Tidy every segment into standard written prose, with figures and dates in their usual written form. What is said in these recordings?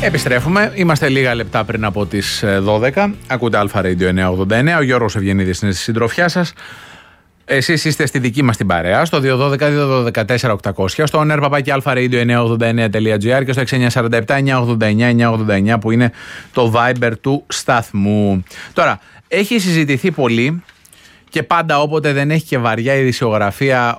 Επιστρέφουμε. Είμαστε λίγα λεπτά πριν από τις 12. Ακούτε Αλφα Radio 989. Ο Γιώργος Ευγενίδης είναι στη συντροφιά σας. Εσείς είστε στη δική μας την παρέα, στο 212-214-800, στο onerpapaki-alpharadio989.gr και στο 6947-989-989 που είναι το Viber του σταθμού. Τώρα, έχει συζητηθεί πολύ και πάντα όποτε δεν έχει και βαριά ειδησιογραφία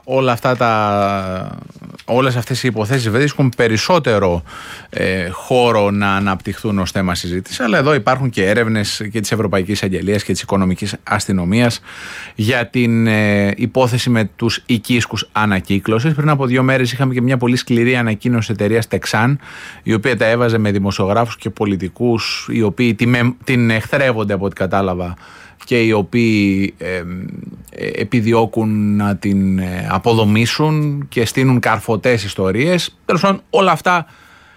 όλες αυτές οι υποθέσεις βρίσκουν περισσότερο χώρο να αναπτυχθούν ως θέμα συζήτηση, αλλά εδώ υπάρχουν και έρευνες και της Ευρωπαϊκής Αγγελίας και της Οικονομικής Αστυνομίας για την υπόθεση με τους οικίσκους ανακύκλωσης. Πριν από 2 μέρες είχαμε και μια πολύ σκληρή ανακοίνωση της εταιρείας Texan, η οποία τα έβαζε με δημοσιογράφους και πολιτικούς οι οποίοι την εχθρεύονται από ό,τι κατάλαβα και οι οποίοι επιδιώκουν να την αποδομήσουν και στείνουν καρφωτές ιστορίες. Τέλος πάντων, όλα αυτά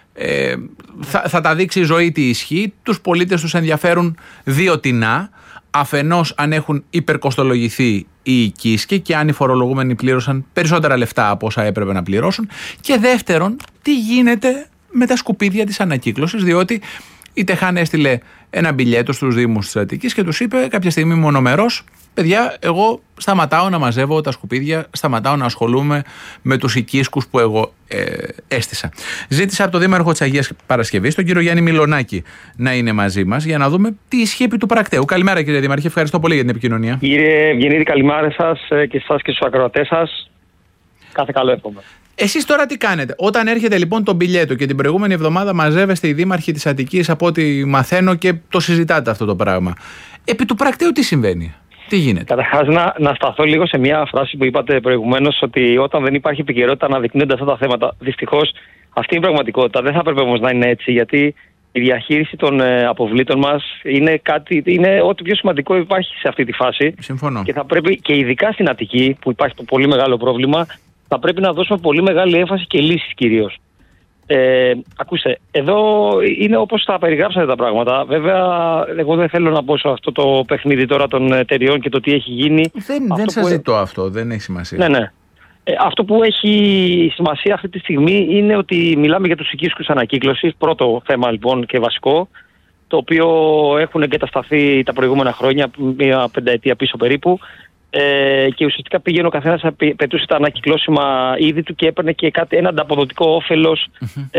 θα τα δείξει η ζωή τι ισχύει. Τους πολίτες τους ενδιαφέρουν δύο τινά. Αφενός αν έχουν υπερκοστολογηθεί οι οικίσκοι και αν οι φορολογούμενοι πλήρωσαν περισσότερα λεφτά από όσα έπρεπε να πληρώσουν. Και δεύτερον, τι γίνεται με τα σκουπίδια της ανακύκλωσης, διότι η Τεχάν έστειλε ένα μπιλιέτο στους Δήμους της Αττικής και τους είπε κάποια στιγμή μονομερός: παιδιά, εγώ σταματάω να μαζεύω τα σκουπίδια, σταματάω να ασχολούμαι με τους οικίσκους που εγώ έστησα. Ζήτησα από τον Δήμαρχο της Αγίας Παρασκευής, τον κύριο Γιάννη Μιλονάκη, να είναι μαζί μας για να δούμε τι ισχύει επί του πρακτέου. Καλημέρα, κύριε Δήμαρχε, ευχαριστώ πολύ για την επικοινωνία. Κύριε Ευγενίδη, καλημέρα σας και εσάς και στους ακροατές σας. Κάθε καλό εύχομαι. Εσείς τώρα τι κάνετε? Όταν έρχεται λοιπόν το μπιλιέτο και την προηγούμενη εβδομάδα μαζεύεστε οι δήμαρχοι της Αττικής, από ό,τι μαθαίνω, και το συζητάτε αυτό το πράγμα. Επί του πρακτέου τι συμβαίνει? Τι γίνεται? Καταρχάς, να σταθώ λίγο σε μια φράση που είπατε προηγουμένως, ότι όταν δεν υπάρχει επικαιρότητα αναδεικνύονται αυτά τα θέματα. Δυστυχώς αυτή είναι η πραγματικότητα. Δεν θα έπρεπε όμως να είναι έτσι, γιατί η διαχείριση των αποβλήτων μας είναι ό,τι πιο σημαντικό υπάρχει σε αυτή τη φάση. Συμφωνώ. Και θα πρέπει, και ειδικά στην Αττική, που υπάρχει το πολύ μεγάλο πρόβλημα, θα πρέπει να δώσουμε πολύ μεγάλη έμφαση και λύσεις κυρίως. Ακούστε, εδώ είναι όπως τα περιγράψατε τα πράγματα. Βέβαια, εγώ δεν θέλω να μπω σε αυτό το παιχνίδι τώρα των εταιριών και το τι έχει γίνει. Δεν σας ζητώ αυτό, δεν έχει σημασία. Ναι. Αυτό που έχει σημασία αυτή τη στιγμή είναι ότι μιλάμε για τους οικίσκους ανακύκλωσης. Πρώτο θέμα λοιπόν και βασικό, το οποίο έχουν εγκατασταθεί τα προηγούμενα χρόνια, μια πενταετία πίσω περίπου. Και ουσιαστικά πήγαινε ο καθένας, πετούσε τα ανακυκλώσιμα είδη του και έπαιρνε και ένα ανταποδοτικό όφελος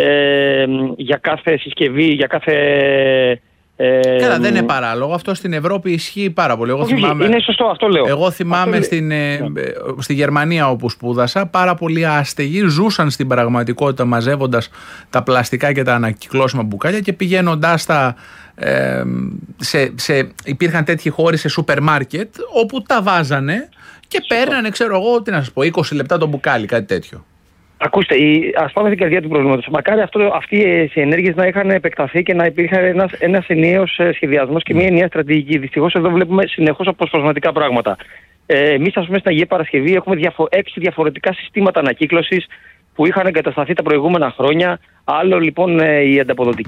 για κάθε συσκευή, για κάθε... Καλά, δεν είναι παράλογο. Αυτό στην Ευρώπη ισχύει πάρα πολύ. Είναι σωστό, αυτό λέω. Εγώ θυμάμαι στη Γερμανία όπου σπούδασα, πάρα πολλοί άστεγοι ζούσαν στην πραγματικότητα μαζεύοντας τα πλαστικά και τα ανακυκλώσιμα μπουκάλια και πηγαίνοντάς τα... υπήρχαν τέτοιοι χώροι σε σούπερ μάρκετ όπου τα βάζανε και παίρνανε, ξέρω εγώ, τι να σας πω, 20 λεπτά το μπουκάλι, κάτι τέτοιο. Ακούστε, ας πάμε στην καρδιά του προβλήματος. Μακάρι αυτοί οι ενέργειες να είχαν επεκταθεί και να υπήρχε ένας ενιαίος σχεδιασμός και μια ενιαία στρατηγική. Δυστυχώς εδώ βλέπουμε συνεχώς αποσπασματικά πράγματα. Εμείς, ας πούμε, στην Αγία Παρασκευή έχουμε 6 διαφορετικά συστήματα ανακύκλωσης που είχαν εγκατασταθεί τα προηγούμενα χρόνια. Άλλο λοιπόν η ανταποδοτική